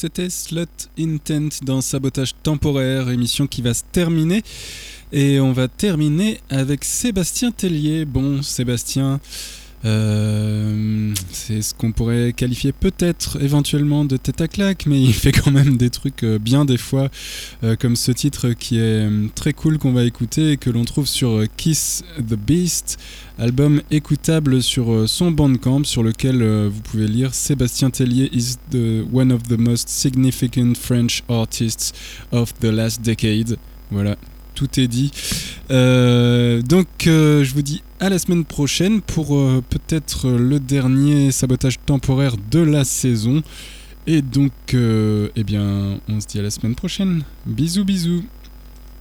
c'était Slot Intent dans Sabotage Temporaire, émission qui va se terminer. Et on va terminer avec Sébastien Tellier. Bon, Sébastien, c'est ce qu'on pourrait qualifier peut-être éventuellement de tête à claque, mais il fait quand même des trucs bien des fois, comme ce titre qui est très cool qu'on va écouter et que l'on trouve sur Kiss the Beast, album écoutable sur son Bandcamp, sur lequel vous pouvez lire Sébastien Tellier is one of the most significant French artists of the last decade. Voilà. Tout est dit. Donc, je vous dis à la semaine prochaine pour peut-être le dernier sabotage temporaire de la saison. Et donc, eh bien, on se dit à la semaine prochaine. Bisous, bisous.